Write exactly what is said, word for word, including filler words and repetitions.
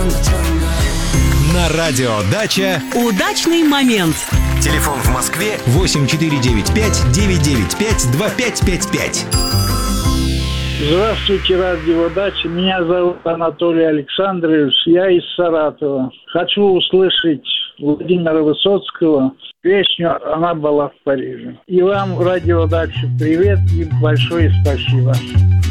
На радио «Дача» удачный момент. Телефон в Москве восемь четыре девять пять девять девять пять два пять пять пять. Здравствуйте, радио «Дача». Меня зовут Анатолий Александрович. Я из Саратова. Хочу услышать Владимира Высоцкого песню «Она была в Париже». И вам, радио «Дача», привет и большое спасибо.